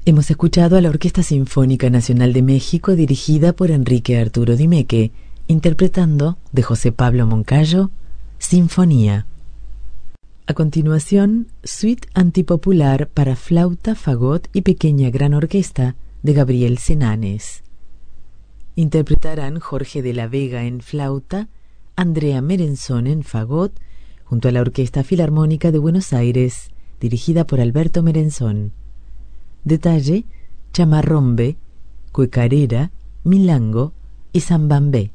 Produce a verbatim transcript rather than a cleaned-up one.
Hemos escuchado a la Orquesta Sinfónica Nacional de México dirigida por Enrique Arturo Dimeque, interpretando de José Pablo Moncayo, Sinfonía. A continuación, Suite antipopular para flauta, fagot y pequeña gran orquesta de Gabriel Senanes. Interpretarán Jorge de la Vega en flauta, Andrea Merenzón en fagot, junto a la Orquesta Filarmónica de Buenos Aires, dirigida por Alberto Merenzón. Detalle: chamarrombe, cuecarera, milango y zambambé.